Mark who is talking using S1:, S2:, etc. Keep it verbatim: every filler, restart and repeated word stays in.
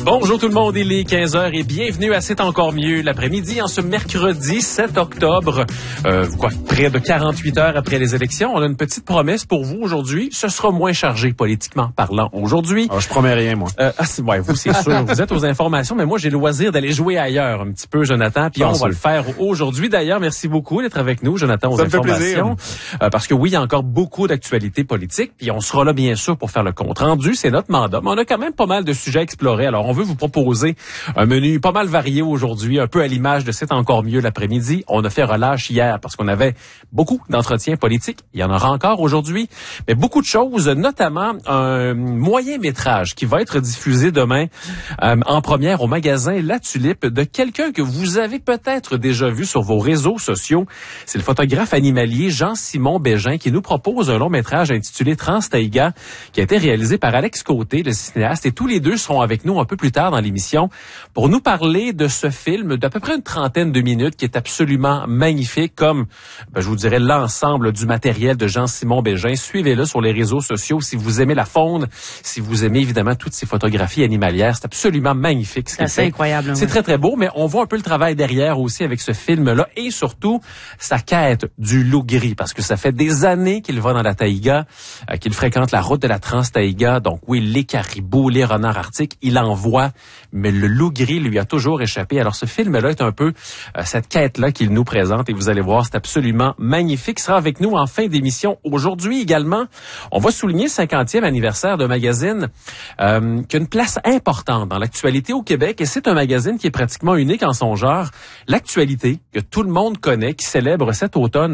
S1: Bonjour tout le monde, il est quinze heures et bienvenue à C'est encore mieux l'après-midi en ce mercredi sept octobre. Euh, quoi, près de quarante-huit heures après les élections, on a une petite promesse pour vous aujourd'hui. Ce sera moins chargé politiquement parlant aujourd'hui.
S2: Ah, je promets rien, moi.
S1: Euh, ah, c'est, ouais, vous, c'est sûr. Vous êtes aux informations, mais moi, j'ai le loisir d'aller jouer ailleurs un petit peu, Jonathan. Puis on va le faire aujourd'hui. D'ailleurs, merci beaucoup d'être avec nous, Jonathan, aux
S2: Ça me fait
S1: informations.
S2: plaisir.
S1: Euh, parce que oui, il y a encore beaucoup d'actualités politiques. Puis on sera là, bien sûr, pour faire le compte rendu. C'est notre mandat. Mais on a quand même pas mal de sujets à explorer. Alors, on veut vous proposer un menu pas mal varié aujourd'hui, un peu à l'image de C'est encore mieux l'après-midi. On a fait relâche hier parce qu'on avait beaucoup d'entretiens politiques. Il y en aura encore aujourd'hui. Mais beaucoup de choses, notamment un moyen métrage qui va être diffusé demain euh, en première au magasin La Tulipe de quelqu'un que vous avez peut-être déjà vu sur vos réseaux sociaux. C'est le photographe animalier Jean-Simon Bégin qui nous propose un long métrage intitulé Trans-Taïga qui a été réalisé par Alex Côté, le cinéaste. Et tous les deux seront avec nous un peu plus tard dans l'émission pour nous parler de ce film d'à peu près une trentaine de minutes qui est absolument magnifique, comme ben, je vous dirais l'ensemble du matériel de Jean-Simon Bégin. Suivez-le sur les réseaux sociaux si vous aimez la faune, si vous aimez évidemment toutes ces photographies animalières. C'est absolument magnifique ce qu'il fait.
S3: C'est incroyable.
S1: C'est ouais. très très beau, mais on voit un peu le travail derrière aussi avec ce film-là et surtout sa quête du loup gris parce que ça fait des années qu'il va dans la taïga, euh, qu'il fréquente la route de la Trans-Taïga. Donc oui, les caribous, les renards arctiques, il en voit, mais le loup gris lui a toujours échappé. Alors ce film-là est un peu euh, cette quête-là qu'il nous présente et vous allez voir, c'est absolument magnifique. Il sera avec nous en fin d'émission aujourd'hui également. On va souligner le cinquantième anniversaire d'un magazine euh, qui a une place importante dans l'actualité au Québec et c'est un magazine qui est pratiquement unique en son genre. L'actualité que tout le monde connaît, qui célèbre cet automne